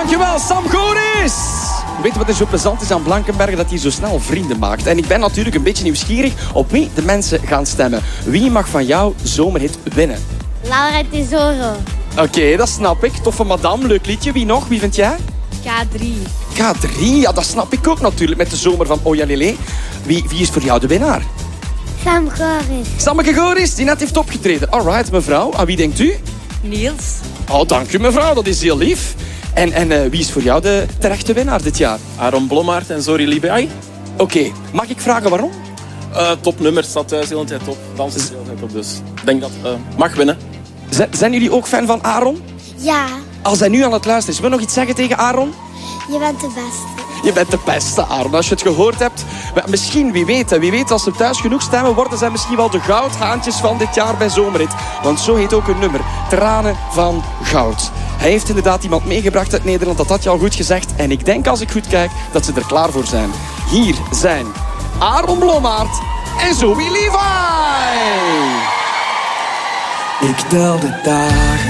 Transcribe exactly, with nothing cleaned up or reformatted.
dankjewel, Sam Goris. Weet je wat er zo plezant is aan Blankenberge? Dat hij zo snel vrienden maakt. En ik ben natuurlijk een beetje nieuwsgierig op wie de mensen gaan stemmen. Wie mag van jou zomerhit winnen? Laura Tesoro. Oké, okay, dat snap ik. Toffe madame, leuk liedje. Wie nog? Wie vind jij? K drie. K drie, ja, dat snap ik ook natuurlijk met de zomer van Ojalele. Wie, wie is voor jou de winnaar? Sam Goris. Sammeke Goris, die net heeft opgetreden. Alright, mevrouw. Aan wie denkt u? Niels. Oh, dank u mevrouw, dat is heel lief. En, en uh, wie is voor jou de terechte winnaar dit jaar? Aaron Blommaert en Zori Libai. Oké, okay. Mag ik vragen waarom? Uh, topnummer, staat thuis de hele tijd op. Dansen de hele tijd op, dus ik denk dat uh, mag winnen. Z- zijn jullie ook fan van Aaron? Ja. Als hij nu aan het luisteren is, wil je nog iets zeggen tegen Aaron? Je bent de beste. Je bent de beste, Aaron. Als je het gehoord hebt, misschien, wie weet, wie weet, als ze thuis genoeg stemmen, worden zij misschien wel de goudhaantjes van dit jaar bij Zomerhit. Want zo heet ook een nummer, Tranen van Goud. Hij heeft inderdaad iemand meegebracht uit Nederland, dat had je al goed gezegd. En ik denk, als ik goed kijk, dat ze er klaar voor zijn. Hier zijn Aaron Blommaert en Zoe Levi. Ik tel de dagen